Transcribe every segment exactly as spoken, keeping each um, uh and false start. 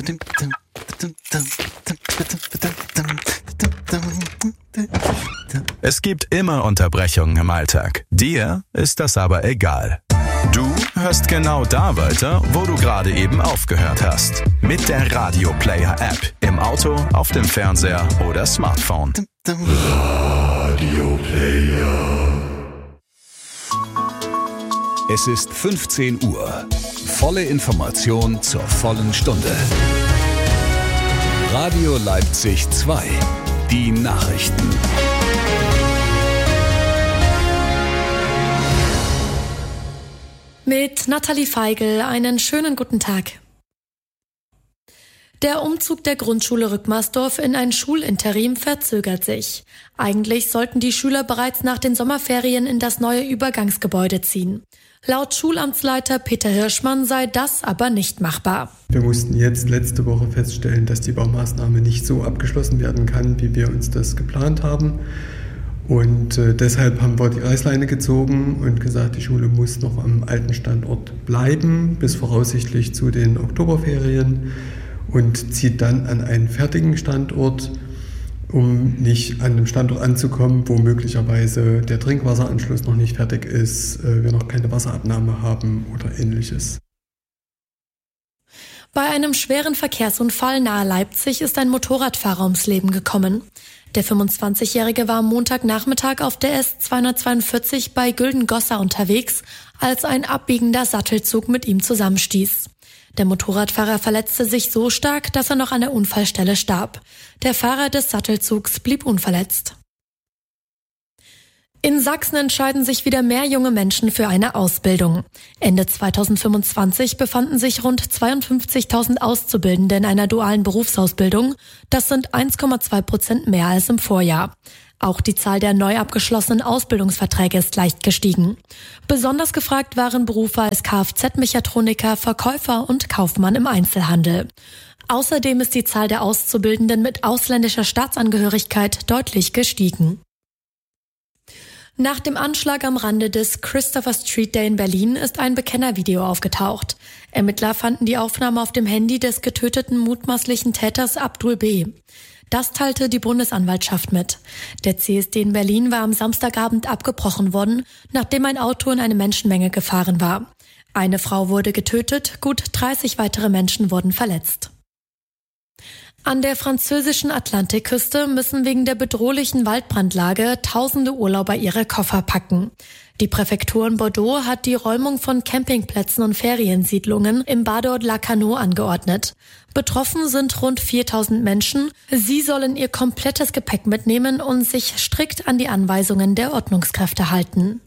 Es gibt immer Unterbrechungen im Alltag. Dir ist das aber egal. Du hörst genau da weiter, wo du gerade eben aufgehört hast. Mit der Radio Player App. Im Auto, auf dem Fernseher oder Smartphone. Radio Player. Es ist fünfzehn Uhr. Volle Information zur vollen Stunde. Radio Leipzig zwei. Die Nachrichten. Mit Nathalie Feigl einen schönen guten Tag. Der Umzug der Grundschule Rückmarsdorf in ein Schulinterim verzögert sich. Eigentlich sollten die Schüler bereits nach den Sommerferien in das neue Übergangsgebäude ziehen. Laut Schulamtsleiter Peter Hirschmann sei das aber nicht machbar. Wir mussten jetzt letzte Woche feststellen, dass die Baumaßnahme nicht so abgeschlossen werden kann, wie wir uns das geplant haben. Und äh, deshalb haben wir die Reißleine gezogen und gesagt, die Schule muss noch am alten Standort bleiben, bis voraussichtlich zu den Oktoberferien, und zieht dann an einen fertigen Standort, um nicht an einem Standort anzukommen, wo möglicherweise der Trinkwasseranschluss noch nicht fertig ist, äh, wir noch keine Wasserabnahme haben oder ähnliches. Bei einem schweren Verkehrsunfall nahe Leipzig ist ein Motorradfahrer ums Leben gekommen. Der fünfundzwanzigjährige war am Montagnachmittag auf der S zweihundertzweiundvierzig bei Güldengossa unterwegs, als ein abbiegender Sattelzug mit ihm zusammenstieß. Der Motorradfahrer verletzte sich so stark, dass er noch an der Unfallstelle starb. Der Fahrer des Sattelzugs blieb unverletzt. In Sachsen entscheiden sich wieder mehr junge Menschen für eine Ausbildung. Ende zweitausendfünfundzwanzig befanden sich rund zweiundfünfzigtausend Auszubildende in einer dualen Berufsausbildung. Das sind eins Komma zwei Prozent mehr als im Vorjahr. Auch die Zahl der neu abgeschlossenen Ausbildungsverträge ist leicht gestiegen. Besonders gefragt waren Berufe als Kfz-Mechatroniker, Verkäufer und Kaufmann im Einzelhandel. Außerdem ist die Zahl der Auszubildenden mit ausländischer Staatsangehörigkeit deutlich gestiegen. Nach dem Anschlag am Rande des Christopher Street Day in Berlin ist ein Bekennervideo aufgetaucht. Ermittler fanden die Aufnahme auf dem Handy des getöteten mutmaßlichen Täters Abdul B. Das teilte die Bundesanwaltschaft mit. Der C S D in Berlin war am Samstagabend abgebrochen worden, nachdem ein Auto in eine Menschenmenge gefahren war. Eine Frau wurde getötet, gut dreißig weitere Menschen wurden verletzt. An der französischen Atlantikküste müssen wegen der bedrohlichen Waldbrandlage tausende Urlauber ihre Koffer packen. Die Präfektur in Bordeaux hat die Räumung von Campingplätzen und Feriensiedlungen im Badeort Lacanau angeordnet. Betroffen sind rund viertausend Menschen. Sie sollen ihr komplettes Gepäck mitnehmen und sich strikt an die Anweisungen der Ordnungskräfte halten.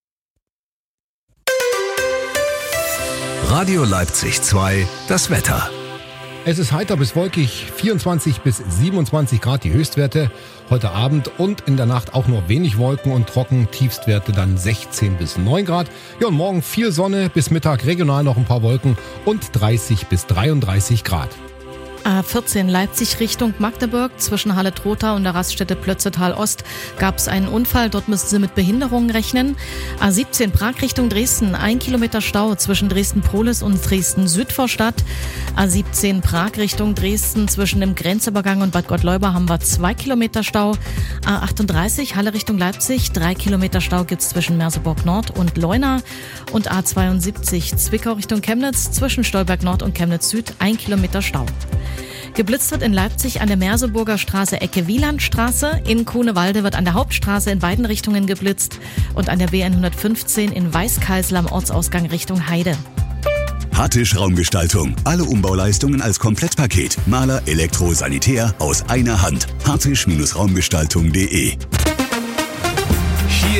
Radio Leipzig zwei, das Wetter. Es ist heiter bis wolkig, vierundzwanzig bis siebenundzwanzig Grad die Höchstwerte. Heute Abend und in der Nacht auch nur wenig Wolken und trocken, Tiefstwerte dann sechzehn bis neun Grad. Ja, und morgen viel Sonne, bis Mittag regional noch ein paar Wolken und dreißig bis dreiunddreißig Grad. A vierzehn Leipzig Richtung Magdeburg zwischen Halle-Trotha und der Raststätte Plötzetal Ost gab es einen Unfall. Dort müssen Sie mit Behinderungen rechnen. A siebzehn Prag Richtung Dresden, ein Kilometer Stau zwischen Dresden-Prolis und Dresden-Südvorstadt. A siebzehn Prag Richtung Dresden zwischen dem Grenzübergang und Bad Gottleuba haben wir zwei Kilometer Stau. A achtunddreißig Halle Richtung Leipzig, drei Kilometer Stau gibt's zwischen Merseburg Nord und Leuna. Und A zweiundsiebzig Zwickau Richtung Chemnitz zwischen Stolberg Nord und Chemnitz Süd, ein Kilometer Stau. Geblitzt wird in Leipzig an der Merseburger Straße Ecke Wielandstraße. In Kuhnewalde wird an der Hauptstraße in beiden Richtungen geblitzt und an der B hundertfünfzehn in Weißkeisel am Ortsausgang Richtung Heide. Hartisch Raumgestaltung. Alle Umbauleistungen als Komplettpaket. Maler, Elektro, Sanitär aus einer Hand. hartisch Raumgestaltung punkt de